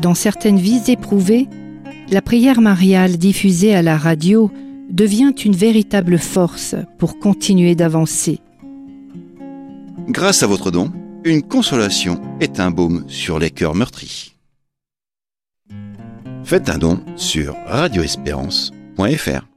dans certaines vies éprouvées, la prière mariale diffusée à la radio devient une véritable force pour continuer d'avancer. Grâce à votre don, une consolation est un baume sur les cœurs meurtris. Faites un don sur radioespérance.fr.